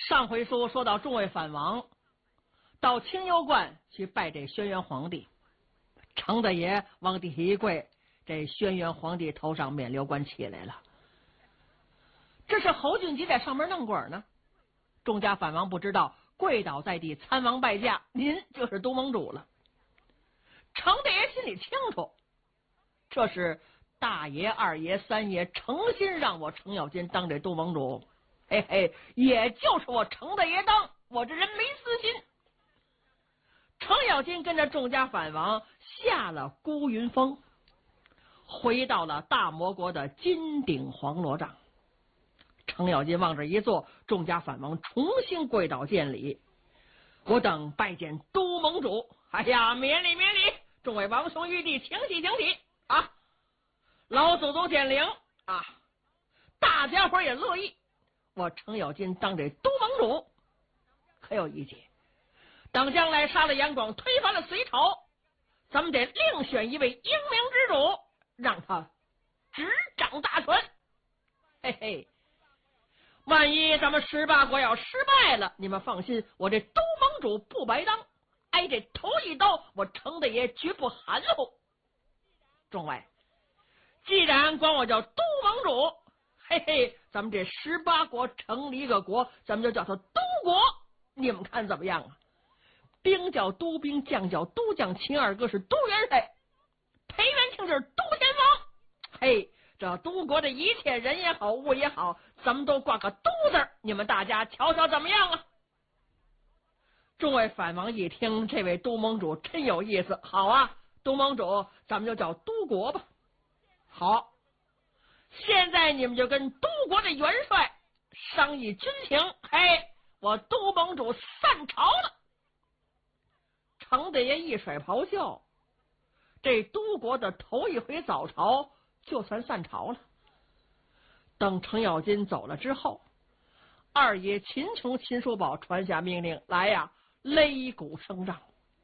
上回书说到众位反王到清幽观去拜这轩辕皇帝，程大爷往地下一跪，这轩辕皇帝头上面流冠起来了。这是侯俊吉在上面弄鬼呢，众家反王不知道，跪倒在地，参王拜驾，您就是都盟主了。程大爷心里清楚，这是大爷、二爷、三爷诚心让我程咬金当这都盟主，嘿嘿，也就是我程大爷当，我这人没私心。程咬金跟着众家反王下了孤云峰，回到了大魔国的金顶黄罗帐。程咬金往这一坐，众家反王重新跪倒见礼，我等拜见都盟主。哎呀，免礼免礼，众位王兄玉帝，请起请起啊！老祖宗显灵啊！大家伙也乐意，我程咬金当这都盟主可有一节。等将来杀了杨广，推翻了隋朝，咱们得另选一位英明之主，让他执掌大权。嘿嘿，万一咱们18国要失败了，你们放心，我这都盟主不白当，挨这头一刀，我程大爷绝不含糊。众位，既然管我叫都盟主，嘿嘿，咱们这18国成立一个国，咱们就叫它都国，你们看怎么样啊？兵叫都兵，将叫都将，秦二哥是都元帅，裴元庆就是都先锋。嘿，这都国的一切人也好，物也好，咱们都挂个都字，你们大家瞧瞧怎么样啊？众位反王一听，这位都盟主真有意思，好啊，都盟主，咱们就叫都国吧。好，现在你们就跟都国的元帅商议军情，嘿，我都盟主散朝了。程大爷一甩袍袖，这都国的头一回早朝就算散朝了。等程咬金走了之后，二爷秦琼、秦叔宝传下命令来呀，擂鼓声仗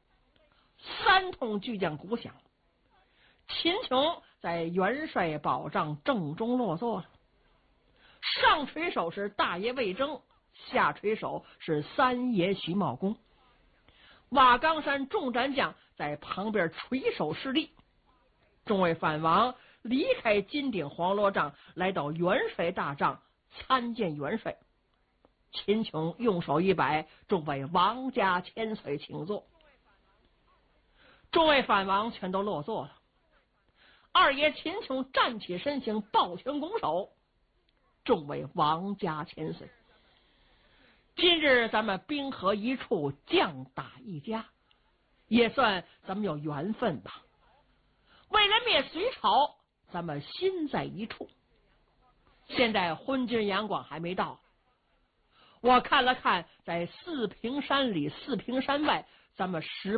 ，3通巨将鼓响。秦琼在元帅宝帐正中落座了，上垂手是大爷魏征，下垂手是三爷徐茂公。瓦岗山众战将在旁边垂手施礼。众位反王离开金顶黄罗帐，来到元帅大帐参见元帅。秦琼用手一摆，众位王家千岁请坐。众位反王全都落座了。二爷秦琼站起身形，抱拳拱手。众位王家千岁，今日咱们兵合一处，将打一家，也算咱们有缘分吧。为了灭隋朝，咱们心在一处。现在昏君杨广还没到，我看了看，在四平山里、四平山外，咱们